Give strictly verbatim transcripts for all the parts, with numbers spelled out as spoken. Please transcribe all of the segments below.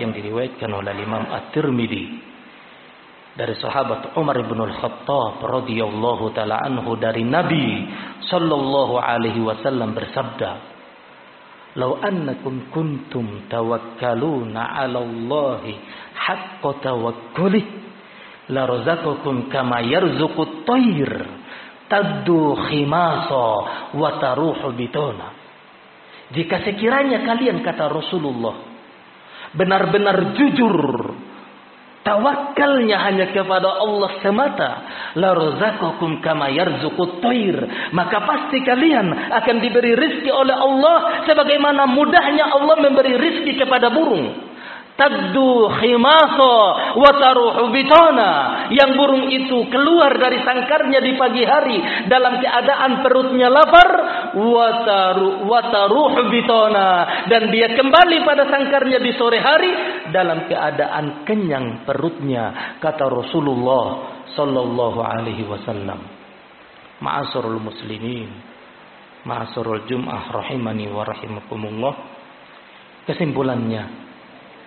yang diriwayatkan oleh Imam At-Tirmidzi dari sahabat Umar bin Al-Khattab radhiyallahu taala anhu dari Nabi sallallahu alaihi wasallam bersabda, "Lau annakum kuntum tawakkaluna 'ala Allahi haqqa tawakkuli la razaqakum kama yarzuqut tayr taddu khimasa wa taruhu bitana." Jika sekiranya kalian, kata Rasulullah, benar-benar jujur tawakkalnya hanya kepada Allah semata, la razaqakum kama yarzuqut tayr, maka pasti kalian akan diberi rizki oleh Allah sebagaimana mudahnya Allah memberi rizki kepada burung. Taddu khimasa wa taruhu bitana, yang burung itu keluar dari sangkarnya di pagi hari dalam keadaan perutnya lapar, wa taru wa taruhu bitana, dan dia kembali pada sangkarnya di sore hari dalam keadaan kenyang perutnya, kata Rasulullah sallallahu alaihi wasallam. Ma'asyiral muslimin, ma'asyiral jum'ah rahimani wa rahimakumullah. Kesimpulannya,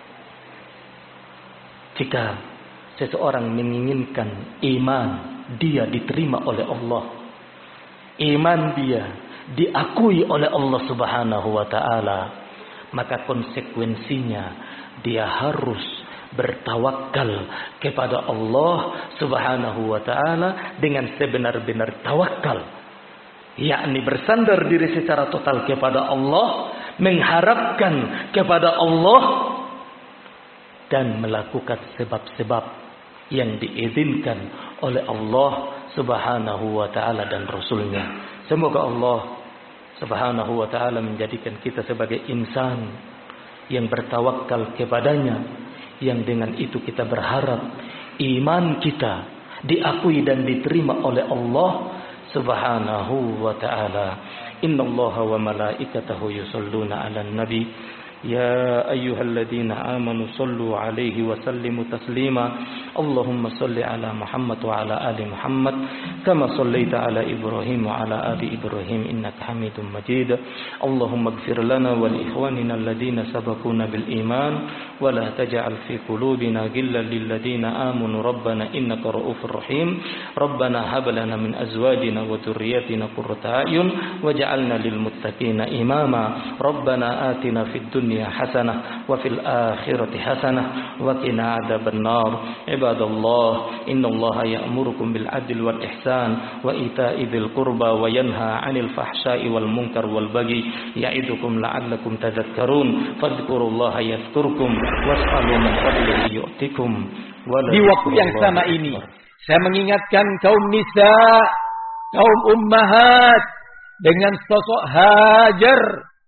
jika seseorang menginginkan iman dia diterima oleh Allah, iman dia diakui oleh Allah Subhanahu wa taala, maka konsekuensinya dia harus bertawakal kepada Allah Subhanahu wa taala dengan sebenar-benar tawakal, yakni bersandar diri secara total kepada Allah, mengharapkan kepada Allah, dan melakukan sebab-sebab yang diizinkan oleh Allah Subhanahu wa taala dan Rasulnya. Semoga Allah Subhanahu wa taala menjadikan kita sebagai insan yang bertawakal kepadanya, yang dengan itu kita berharap iman kita diakui dan diterima oleh Allah Subhanahu wa taala. Innallaha wa malaikatahu yusholluna 'alan nabi يا أيها الذين آمنوا صلوا عليه وسلموا تسليما اللهم صل على محمد وعلى آل محمد كما صليت على إبراهيم وعلى آل إبراهيم إنك حميد مجيد اللهم اغفر لنا ولإخواننا الذين سبقونا بالإيمان ولا تجعل في قلوبنا غلا للذين آمنوا ربنا إنك رؤوف رحيم ربنا هب لنا من أزواجنا وذرياتنا قرة أعين واجعلنا للمتقين إماما ربنا آتنا في الدنيا حسنة وفي الآخرة حسنة وقنا عذاب النار عباد الله إن الله يأمركم بالعدل والإحسان وإيتاء ذي القربى وينهى عن الفحشاء والمنكر والبغي يعظكم لعلكم تذكرون فاذكروا الله يذكركم واسألوا من فضله يؤتكم. Di waktu yang sama ini saya mengingatkan kaum nisa, kaum ummahat dengan sosok Hajar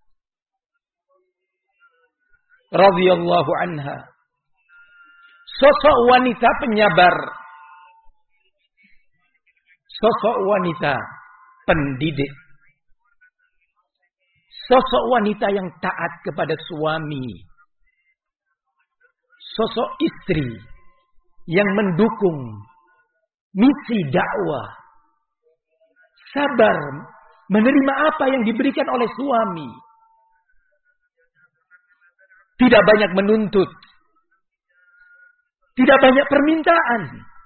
radhiyallahu anha, sosok wanita penyabar, sosok wanita pendidik, sosok wanita yang taat kepada suami, sosok istri yang mendukung misi dakwah, sabar menerima apa yang diberikan oleh suami. Tidak banyak menuntut. Tidak banyak permintaan.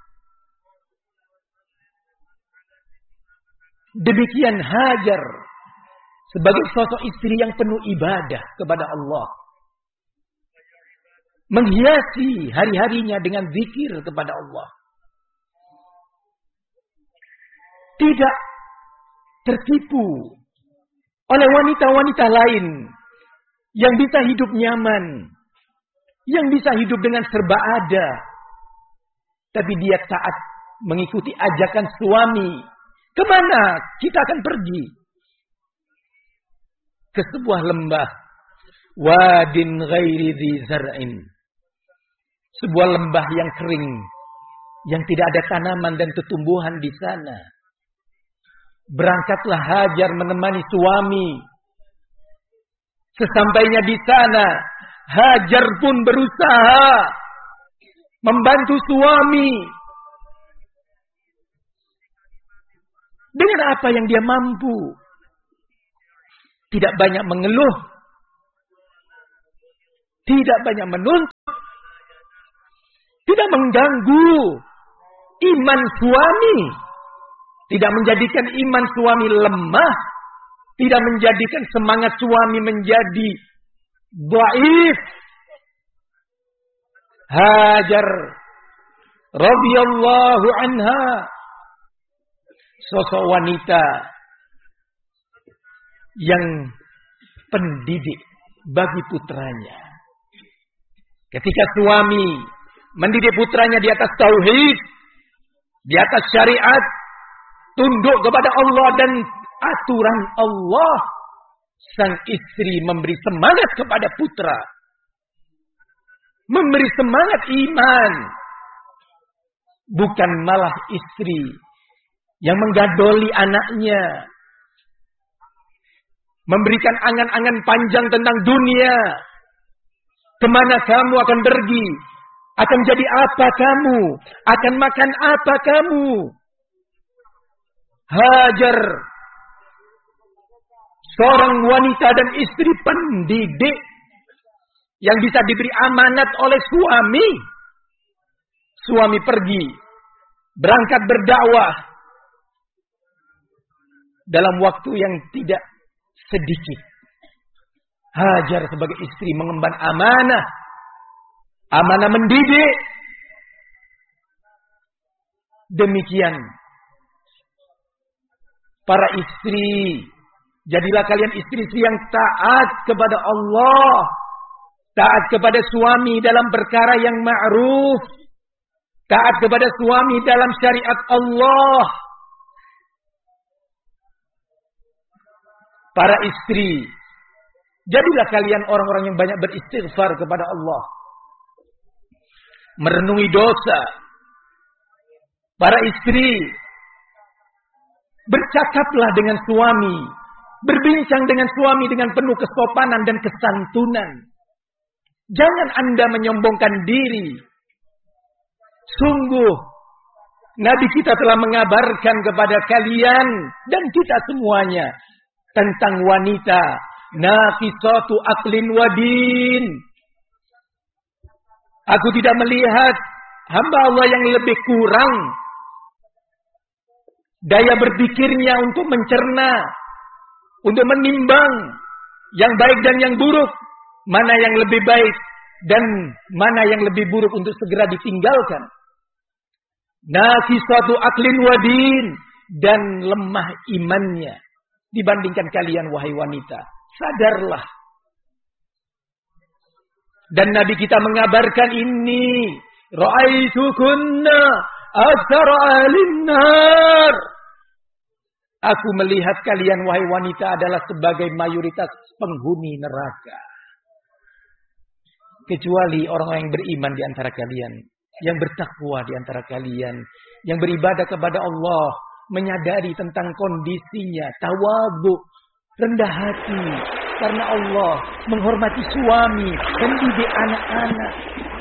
Demikian Hajar sebagai sosok istri yang penuh ibadah kepada Allah. Menghiasi hari-harinya dengan zikir kepada Allah. Tidak tertipu oleh wanita-wanita lain yang bisa hidup nyaman, yang bisa hidup dengan serba ada, tapi dia taat mengikuti ajakan suami. Kemana kita akan pergi? Ke sebuah lembah, wadin ghairi dzi zar'in, sebuah lembah yang kering, yang tidak ada tanaman dan tumbuhan di sana. Berangkatlah Hajar menemani suami. Sesampainya di sana, Hajar pun berusaha membantu suami dengan apa yang dia mampu. Tidak banyak mengeluh, tidak banyak menuntut, tidak mengganggu iman suami, tidak menjadikan iman suami lemah, tidak menjadikan semangat suami menjadi dhaif. Hajar radhiyallahu anha, sosok wanita yang pendidik bagi putranya. Ketika suami mendidik putranya di atas tauhid, di atas syariat, tunduk kepada Allah dan aturan Allah, sang istri memberi semangat kepada putra, memberi semangat iman, bukan malah istri yang menggadoli anaknya, memberikan angan-angan panjang tentang dunia. Kemana kamu akan pergi? Akan jadi apa kamu? Akan makan apa kamu? Hajar, seorang wanita dan istri pendidik yang bisa diberi amanat oleh suami. Suami pergi, berangkat berdakwah dalam waktu yang tidak sedikit. Hajar sebagai istri mengemban amanah, amanah mendidik. Demikian para istri, jadilah kalian istri-istri yang taat kepada Allah, taat kepada suami dalam perkara yang ma'ruf, taat kepada suami dalam syariat Allah. Para istri, jadilah kalian orang-orang yang banyak beristighfar kepada Allah, merenungi dosa. Para istri, bercakaplah dengan suami, berbincang dengan suami dengan penuh kesopanan dan kesantunan. Jangan Anda menyombongkan diri. Sungguh, Nabi kita telah mengabarkan kepada kalian dan kita semuanya tentang wanita naqisatu aqlin wa din. Aku tidak melihat hamba Allah yang lebih kurang daya berpikirnya untuk mencerna, untuk menimbang yang baik dan yang buruk, mana yang lebih baik dan mana yang lebih buruk untuk segera ditinggalkan. Naqisatu aqlin wa din, dan lemah imannya dibandingkan kalian wahai wanita. Sadarlah. Dan Nabi kita mengabarkan ini, ra'aitukunna aktsara ahlin nar. Aku melihat kalian wahai wanita adalah sebagai mayoritas penghuni neraka. Kecuali orang-orang yang beriman di antara kalian, yang bertakwa di antara kalian, yang beribadah kepada Allah, menyadari tentang kondisinya, tawadhu, rendah hati karena Allah, menghormati suami, mendidik anak-anak.